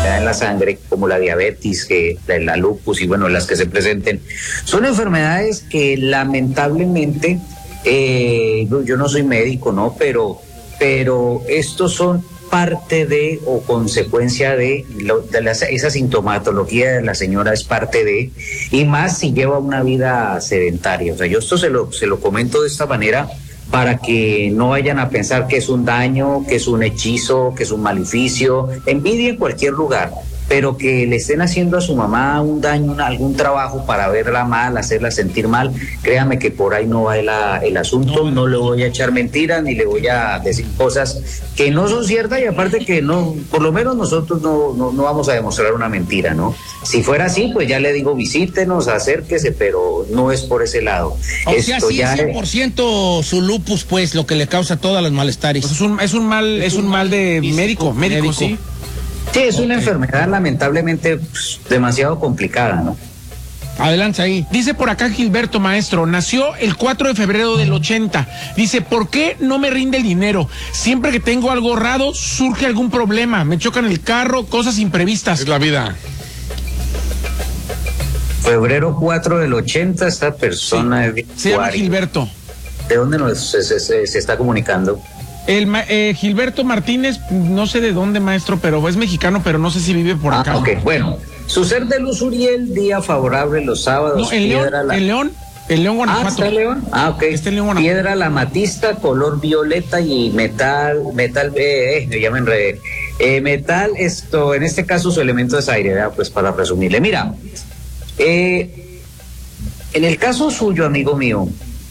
enfermedad en la sangre, como la diabetes, que la lupus y bueno, las que se presenten, son enfermedades que lamentablemente, yo no soy médico, ¿no? Pero estos son parte de o consecuencia de esa sintomatología de la señora, es parte de, y más si lleva una vida sedentaria. O sea, yo esto se lo comento de esta manera para que no vayan a pensar que es un daño, que es un hechizo, que es un maleficio, envidia en cualquier lugar, pero que le estén haciendo a su mamá un daño, algún trabajo para verla mal, hacerla sentir mal, créame que por ahí no va el asunto. No le voy a echar mentiras ni le voy a decir cosas que no son ciertas, y aparte que no, por lo menos nosotros no vamos a demostrar una mentira, ¿no? Si fuera así, pues ya le digo, visítenos, acérquese, pero no es por ese lado. O sea, sí es 100% su lupus, pues, lo que le causa todos los malestares. Pues es un mal de médico, sí. Sí, es una enfermedad lamentablemente demasiado complicada, ¿no? Adelante ahí. Dice por acá Gilberto, maestro, nació el 4 de febrero del 80. Dice, ¿por qué no me rinde el dinero? Siempre que tengo algo ahorrado, surge algún problema. Me chocan el carro, cosas imprevistas. Es la vida. Febrero 4 del 80, esta persona... Sí. Se llama Gilberto. ¿De dónde se está comunicando? Gilberto Martínez, no sé de dónde, maestro, pero es mexicano, pero no sé si vive por acá. Ok, bueno. Su ser de luz Uriel, día favorable los sábados. No, en León, Guanajuato. ¿Está en León? Ok. Está en León, Guanajuato. Piedra la amatista, color violeta y metal, ya me enredé. Metal, en este caso su elemento es aire, ¿verdad? Pues para resumirle. Mira, en el caso suyo, amigo mío,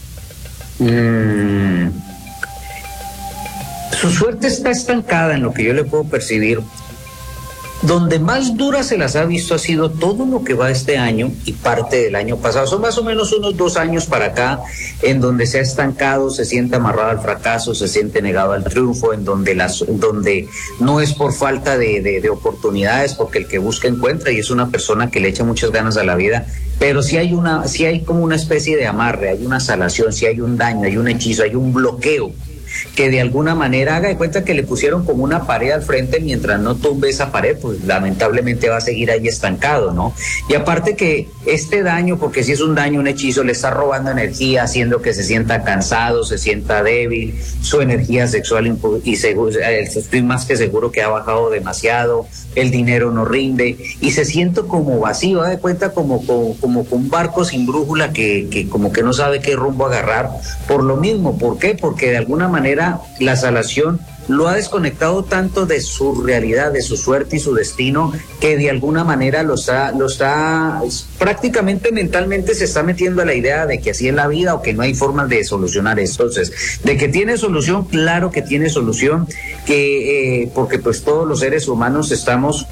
su suerte está estancada en lo que yo le puedo percibir. Donde más dura se las ha visto ha sido todo lo que va este año y parte del año pasado. Son más o menos unos 2 años para acá en donde se ha estancado, se siente amarrado al fracaso, se siente negado al triunfo, en donde no es por falta de oportunidades, porque el que busca encuentra, y es una persona que le echa muchas ganas a la vida, pero sí hay como una especie de amarre, hay una salación, sí hay un daño, hay un hechizo, hay un bloqueo que de alguna manera haga de cuenta que le pusieron como una pared al frente. Mientras no tumbe esa pared, pues lamentablemente va a seguir ahí estancado, ¿no? Y aparte que este daño, porque si es un daño, un hechizo, le está robando energía, haciendo que se sienta cansado, se sienta débil, su energía sexual estoy más que seguro que ha bajado demasiado, el dinero no rinde y se siente como vacío, de cuenta como un barco sin brújula que como que no sabe qué rumbo agarrar. Por lo mismo, ¿por qué? Porque de alguna manera la salación lo ha desconectado tanto de su realidad, de su suerte y su destino, que de alguna manera lo está prácticamente mentalmente se está metiendo a la idea de que así es la vida o que no hay formas de solucionar esto. Entonces, de que tiene solución, claro que tiene solución, porque pues todos los seres humanos estamos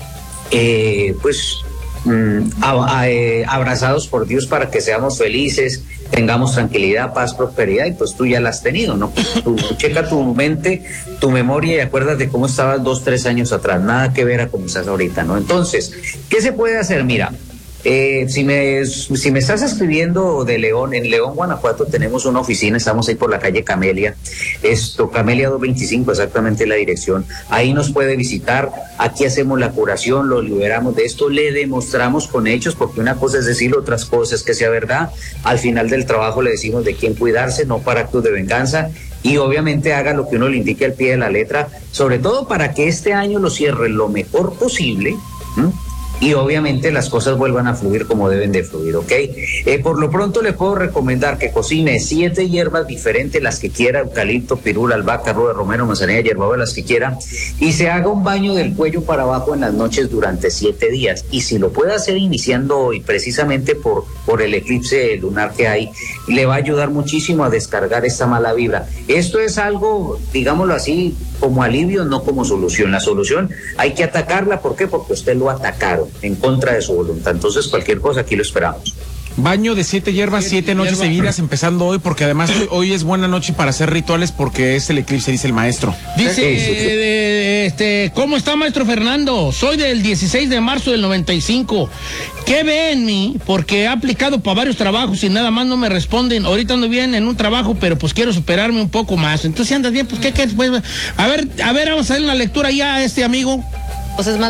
abrazados por Dios para que seamos felices, tengamos tranquilidad, paz, prosperidad, y pues tú ya la has tenido, ¿no? Tú checa tu mente, tu memoria y acuérdate cómo estabas 2-3 años atrás, nada que ver a cómo estás ahorita, ¿no? Entonces, ¿qué se puede hacer? Mira, si me estás escribiendo de León, en León, Guanajuato, tenemos una oficina, estamos ahí por la calle Camelia, Camelia 225, exactamente la dirección. Ahí nos puede visitar, aquí hacemos la curación, lo liberamos de esto, le demostramos con hechos, porque una cosa es decirlo, otras cosas que sea verdad. Al final del trabajo le decimos de quién cuidarse, no para actos de venganza, y obviamente haga lo que uno le indique al pie de la letra, sobre todo para que este año lo cierre lo mejor posible, y obviamente las cosas vuelvan a fluir como deben de fluir, ¿ok? Por lo pronto le puedo recomendar que cocine 7 hierbas diferentes, las que quiera, eucalipto, pirul, albahaca, ruda, romero, manzanilla, hierbabuena, las que quiera, y se haga un baño del cuello para abajo en las noches durante 7 días. Y si lo puede hacer iniciando hoy, precisamente por el eclipse lunar que hay, le va a ayudar muchísimo a descargar esta mala vibra. Esto es algo, digámoslo así, como alivio, no como solución. La solución hay que atacarla, ¿por qué? Porque usted lo atacaron en contra de su voluntad. Entonces, cualquier cosa, aquí lo esperamos. Baño de 7 hierbas, 7 noches seguidas, empezando hoy, porque además hoy es buena noche para hacer rituales, porque es el eclipse, dice el maestro. Dice, ¿cómo está, maestro Fernando? Soy del 16 de marzo del 95. ¿Qué ve en mí? Porque he aplicado para varios trabajos y nada más no me responden. Ahorita ando bien en un trabajo, pero pues quiero superarme un poco más. Entonces, si andas bien, pues, ¿qué? Pues, a ver, vamos a hacer una lectura ya a este amigo. Pues es más